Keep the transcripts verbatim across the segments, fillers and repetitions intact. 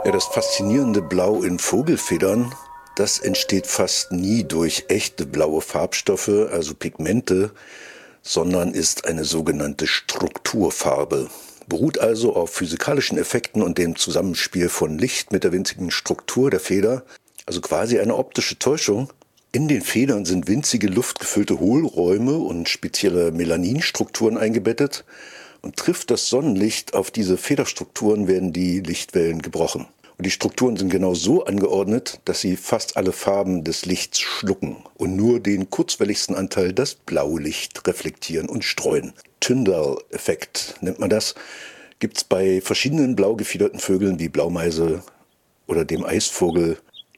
Ja, das faszinierende Blau in Vogelfedern, das entsteht fast nie durch echte blaue Farbstoffe, also Pigmente, sondern ist eine sogenannte Strukturfarbe. Beruht also auf physikalischen Effekten und dem Zusammenspiel von Licht mit der winzigen Struktur der Feder, also quasi eine optische Täuschung. In den Federn sind winzige luftgefüllte Hohlräume und spezielle Melaninstrukturen eingebettet. Und trifft das Sonnenlicht auf diese Federstrukturen, werden die Lichtwellen gebrochen. Und die Strukturen sind genau so angeordnet, dass sie fast alle Farben des Lichts schlucken und nur den kurzwelligsten Anteil, das Blaulicht, reflektieren und streuen. Tyndall-Effekt nennt man das. Gibt es bei verschiedenen blau gefiederten Vögeln wie Blaumeise oder dem Eisvogel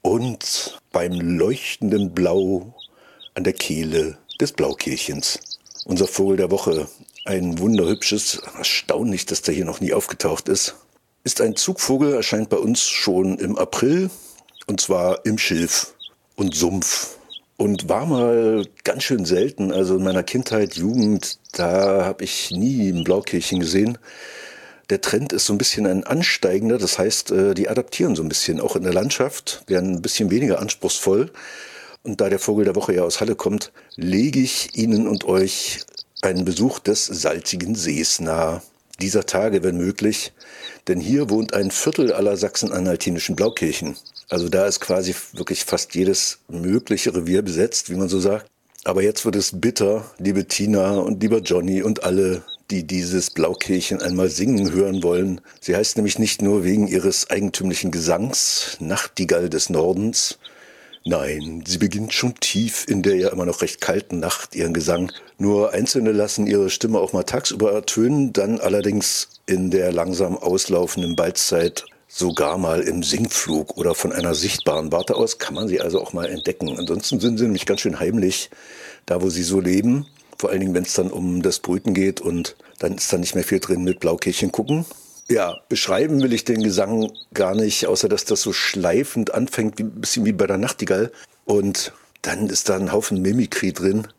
und beim leuchtenden Blau an der Kehle des Blaukehlchens. Unser Vogel der Woche, ein wunderhübsches, erstaunlich, dass der hier noch nie aufgetaucht ist, ist ein Zugvogel, erscheint bei uns schon im April, und zwar im Schilf und Sumpf. Und war mal ganz schön selten, also in meiner Kindheit, Jugend, da habe ich nie ein Blaukehlchen gesehen. Der Trend ist so ein bisschen ein ansteigender, das heißt, die adaptieren so ein bisschen, auch in der Landschaft, werden ein bisschen weniger anspruchsvoll. Und da der Vogel der Woche ja aus Halle kommt, lege ich Ihnen und euch einen Besuch des salzigen Sees nahe. Dieser Tage, wenn möglich, denn hier wohnt ein Viertel aller sachsen-anhaltinischen Blaukehlchen. Also da ist quasi wirklich fast jedes mögliche Revier besetzt, wie man so sagt. Aber jetzt wird es bitter, liebe Tina und lieber Johnny und alle, die dieses Blaukehlchen einmal singen hören wollen. Sie heißt nämlich nicht nur wegen ihres eigentümlichen Gesangs, Nachtigall des Nordens. Nein, sie beginnt schon tief in der ja immer noch recht kalten Nacht ihren Gesang. Nur Einzelne lassen ihre Stimme auch mal tagsüber ertönen, dann allerdings in der langsam auslaufenden Balzzeit sogar mal im Singflug oder von einer sichtbaren Warte aus kann man sie also auch mal entdecken. Ansonsten sind sie nämlich ganz schön heimlich, da wo sie so leben. Vor allen Dingen, wenn es dann um das Brüten geht und dann ist da nicht mehr viel drin mit Blaukehlchen gucken. Ja, beschreiben will ich den Gesang gar nicht, außer dass das so schleifend anfängt, wie, ein bisschen wie bei der Nachtigall. Und dann ist da ein Haufen Mimikry drin.